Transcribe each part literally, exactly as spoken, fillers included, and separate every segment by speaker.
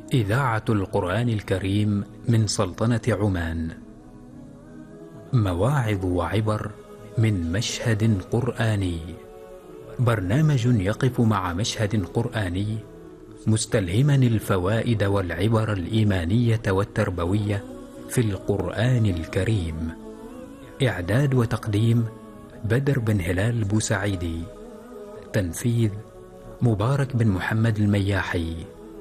Speaker 1: إذاعة القرآن الكريم من سلطنة عمان. مواعظ وعبر من مشهد قرآني. برنامج يقف مع مشهد قرآني مستلهما الفوائد والعبر الإيمانية والتربوية في القرآن الكريم. إعداد وتقديم بدر بن هلال بوسعيدي. تنفيذ مبارك بن محمد المياحي.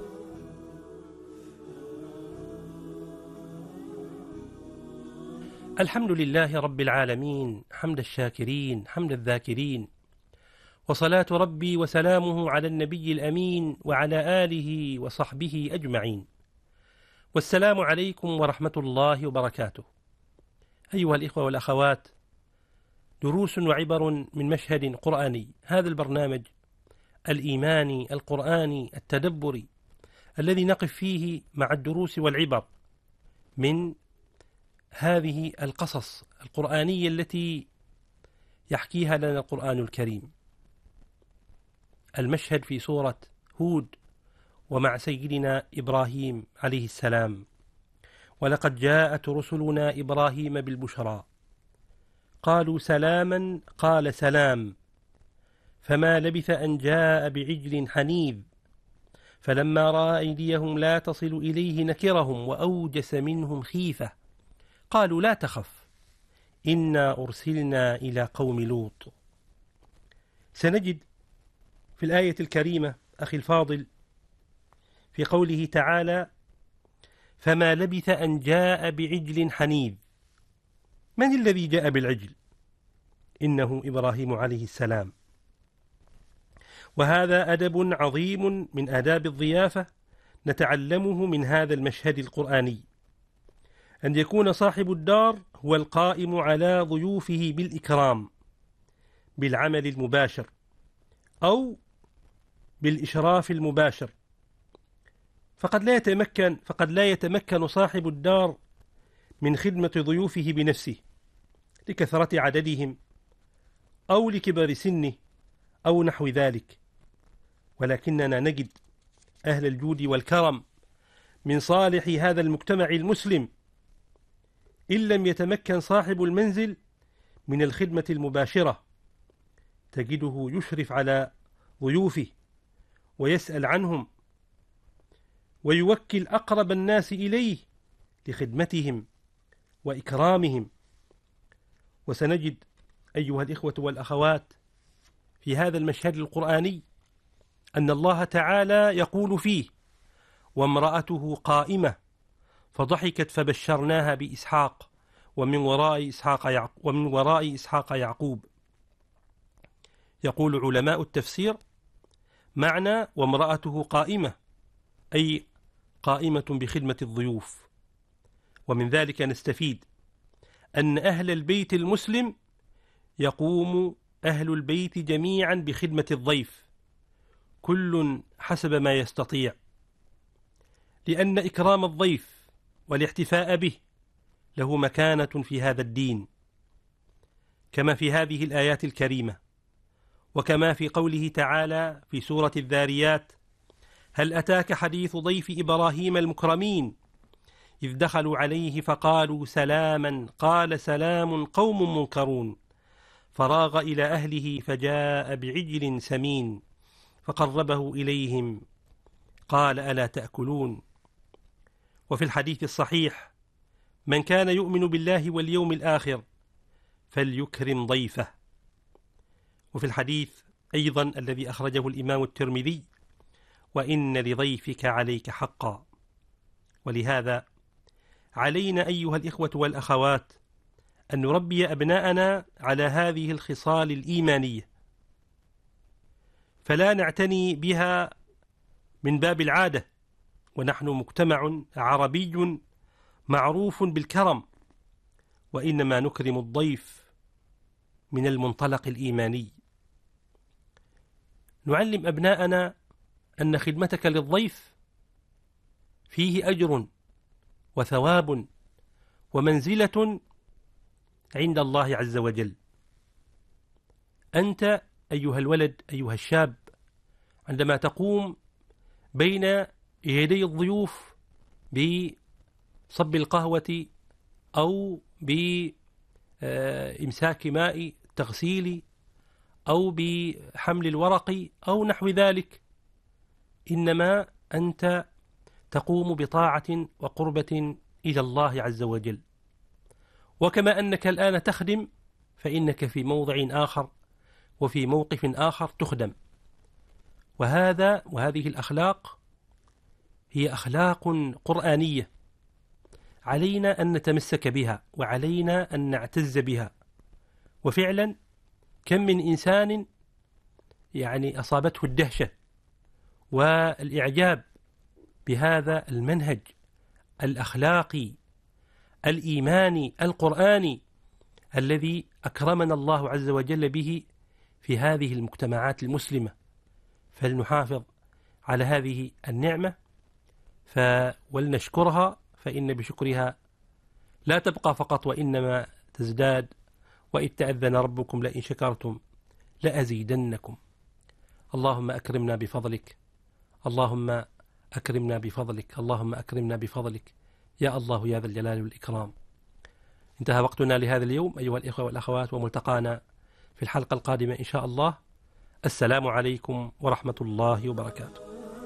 Speaker 2: الحمد لله رب العالمين، حمد الشاكرين حمد الذاكرين، وصلاة ربي وسلامه على النبي الأمين وعلى آله وصحبه أجمعين. والسلام عليكم ورحمة الله وبركاته. أيها الإخوة والأخوات، دروس وعبر من مشهد قرآني. هذا البرنامج الإيماني القرآني التدبري الذي نقف فيه مع الدروس والعبر من هذه القصص القرآنية التي يحكيها لنا القرآن الكريم. المشهد في سورة هود ومع سيدنا إبراهيم عليه السلام: ولقد جاءت رسلنا إبراهيم بالبشرى قالوا سلاما قال سلام فما لبث أن جاء بعجل حنيذ فلما رأى أيديهم لا تصل إليه نكرهم وأوجس منهم خيفة قالوا لا تخف إنا أرسلنا إلى قوم لوط. سنجد في الآية الكريمة أخي الفاضل في قوله تعالى: فما لبث أن جاء بعجل حنيذ. من الذي جاء بالعجل؟ إنه إبراهيم عليه السلام. وهذا أدب عظيم من آداب الضيافة نتعلمه من هذا المشهد القرآني، أن يكون صاحب الدار هو القائم على ضيوفه بالإكرام بالعمل المباشر أو بالإشراف المباشر. فقد لا يتمكن فقد لا يتمكن صاحب الدار من خدمة ضيوفه بنفسه لكثرة عددهم أو لكبر سنه أو نحو ذلك، ولكننا نجد أهل الجود والكرم من صالح هذا المجتمع المسلم إن لم يتمكن صاحب المنزل من الخدمة المباشرة تجده يشرف على ضيوفه ويسأل عنهم ويوكل أقرب الناس إليه لخدمتهم وإكرامهم. وسنجد أيها الإخوة والأخوات في هذا المشهد القرآني أن الله تعالى يقول فيه: وامرأته قائمة فضحكت فبشرناها بإسحاق ومن وراء إسحاق يعقوب ومن وراء إسحاق يعقوب. يقول علماء التفسير: معنى وامرأته قائمة أي قائمة بخدمة الضيوف. ومن ذلك نستفيد أن أهل البيت المسلم يقوم أهل البيت جميعا بخدمة الضيف، كل حسب ما يستطيع، لأن إكرام الضيف والاحتفاء به له مكانة في هذا الدين، كما في هذه الآيات الكريمة، وكما في قوله تعالى في سورة الذاريات: هل أتاك حديث ضيف إبراهيم المكرمين إذ دخلوا عليه فقالوا سلاما قال سلام قوم منكرون فراغ إلى أهله فجاء بعجل سمين فقربه إليهم قال ألا تأكلون. وفي الحديث الصحيح: من كان يؤمن بالله واليوم الآخر فليكرم ضيفه. وفي الحديث أيضا الذي أخرجه الإمام الترمذي: وإن لضيفك عليك حقا. ولهذا علينا أيها الإخوة والأخوات أن نربي أبناءنا على هذه الخصال الإيمانية، فلا نعتني بها من باب العادة، ونحن مجتمع عربي معروف بالكرم، وإنما نكرم الضيف من المنطلق الإيماني. نعلم أبناءنا أن خدمتك للضيف فيه أجر وثواب ومنزلة عند الله عز وجل. أنت أيها الولد أيها الشاب عندما تقوم بين يدي الضيوف بصب القهوة أو بإمساك ماء التغسيل أو بحمل الورق أو نحو ذلك، إنما أنت تقوم بطاعة وقربة إلى الله عز وجل. وكما أنك الآن تخدم فإنك في موضع آخر وفي موقف آخر تخدم. وهذا وهذه الأخلاق هي أخلاق قرآنية علينا أن نتمسك بها وعلينا أن نعتز بها. وفعلا كم من إنسان يعني أصابته الدهشة والإعجاب بهذا المنهج الأخلاقي الإيماني القرآني الذي أكرمنا الله عز وجل به في هذه المجتمعات المسلمة. فلنحافظ على هذه النعمة ولنشكرها، فإن بشكرها لا تبقى فقط وإنما تزداد. وإذ تأذن ربكم لئن شكرتم لأزيدنكم. اللهم أكرمنا بفضلك، اللهم أكرمنا بفضلك، اللهم أكرمنا بفضلك يا الله يا ذا الجلال والإكرام. انتهى وقتنا لهذا اليوم أيها الإخوة والأخوات، وملتقانا في الحلقة القادمة إن شاء الله. السلام عليكم ورحمة الله وبركاته.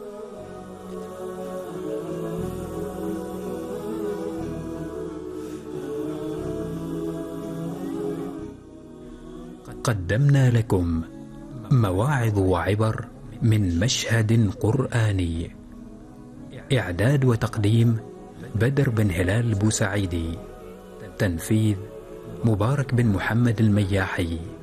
Speaker 1: قدمنا لكم مواعظ وعبر من مشهد قرآني. إعداد وتقديم بدر بن هلال البوسعيدي. تنفيذ مبارك بن محمد المياحي.